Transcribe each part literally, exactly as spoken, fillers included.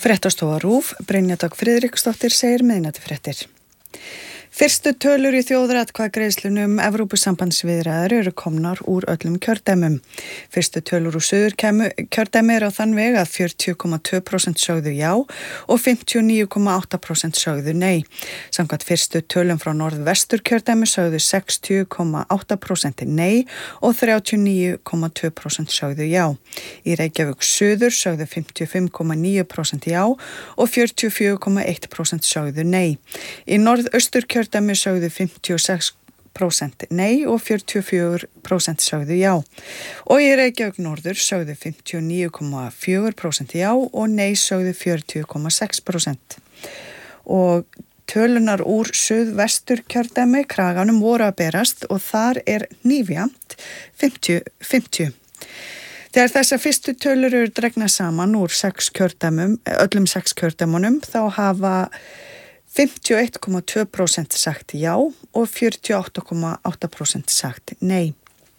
Fréttastofa RÚV, Brynja Dögg Friðriksdóttir segir miðnættifréttir. Fyrstu tölur í þjóðaratkvæðagreiðslunum Evrópusambandsviðræður eru komnar úr öllum kjördæmum. Fyrstu tölur úr suðurkjördæmi eru á þann veg að fjörutíu komma tvö prósent sögðu já og fimmtíu og níu komma átta prósent sögðu nei. Samkvæmt fyrstu tölum frá norðvesturkjördæmi sögðu sextíu komma átta prósent nei og þrjátíu og níu komma tvö prósent sögðu já. Í Reykjavík suður sögðu fimmtíu og fimm komma níu prósent já og fjörutíu og fjögur komma eitt prósent sögðu nei. Í norðausturkjördæmi Kjördæmi sögðu fimmtíu og sex prósent nei og fjörutíu og fjögur prósent sögðu já. Og í Reykjavík norður sögðu fimmtíu og níu komma fjögur prósent já og nei sögðu fjörutíu komma sex prósent. Og tölunar úr suðvestur kjördæmi kraganum voru að berast og þar er hnífjafnt fimmtíu fimmtíu. Þegar þessar fyrstu tölur eru dregnar saman úr sex kjördæmum, öllum sex kjördæmunum, þá hafa fimmtíu og eitt komma tvö prósent sagt já og fjörutíu og átta komma átta prósent sagt nei.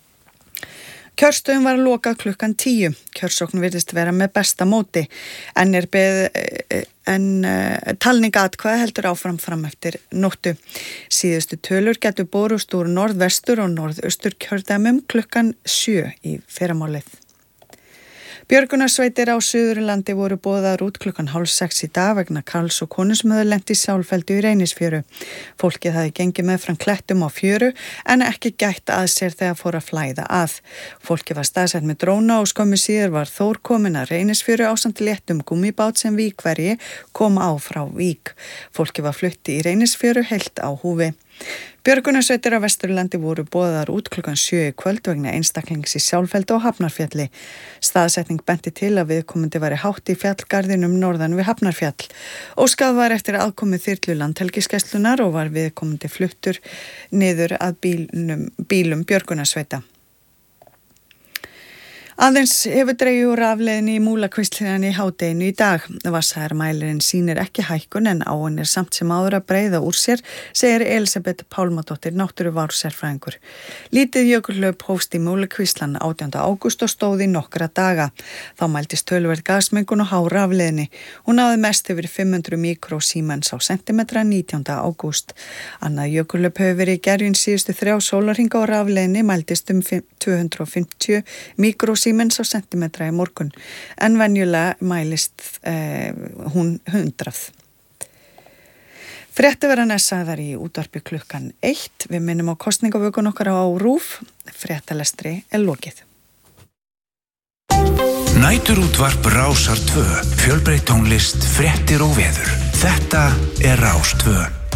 Kjörstöðum var að loka klukkan tíu. Kjörsókn virðist vera með besta móti en er beð en uh, talning atkvæða heldur áfram fram eftir nóttu. Síðustu tölur getur borist úr norðvestur og norðaustur kjördæmum klukkan sjö í fyrramálið. Björgunarsveitir á Suðurlandi voru boðaðar út klukkan hálf sex í dag vegna karls og konu sem höfðu lent í sjálffeldu í Reynisfjöru. Fólkið hafði gengið með fram klettum á fjöru en ekki gætt að sér þegar fór að flæða að. Fólkið var staðsett með dróna og skömmu síðar var Þór komin að Reynisfjöru ásamt léttum gúmmíbát sem Víkverji kom á frá Vík. Fólkið var flutti í Reynisfjöru heilt á húfi. Björgunarsveitir á Vesturlandi voru boðaðar út klukkan sjö í kvöld vegna einstaklings í sjálffeldu og Hafnarfjalli. Staðsetning benti til að viðkomandi væri hátt í fjallgarðinum norðan við Hafnarfjall. Óskað var eftir aðkomu þyrlu Landhelgisgæslunnar og var viðkomandi fluttur niður að bílum, bílum björgunarsveita. Aðeins hefur dregið úr rafleiðinni í Múlakvíslinni í hádeginu í dag. Vatnsæðarmælirinn sýnir ekki hækkun en áin er samt sem áður að breiða úr sér, segir Elísabet Pálmadóttir, náttúruvárssérfræðingur. Lítið jökulhlaup hófst í Múlakvíslan átjánda ágúst og stóð í nokkra daga. Þá mældist töluverð gasmengun og há rafleiðinni. Hún náði mest yfir fimm hundruð mikrosímens á sentimetra nítjánda ágúst. Annað jökulhlaup hefur verið í gerjun síðustu þrjá sólarhringa og rafleiðinni mældist um tvö hundruð og fimmtíu mikrosímens Símens á sentimetra í morgun, en venjulega mælist eh, hún hundrað. Fréttaveran er sagðar í útvarpi klukkan eitt. Við minnum á kosningavökun okkar á RÚV. Fréttalestri er lokið. Næturútvarp Rásar tvö. Fjölbreytt tónlist, fréttir og veður. Þetta er Rás tvö.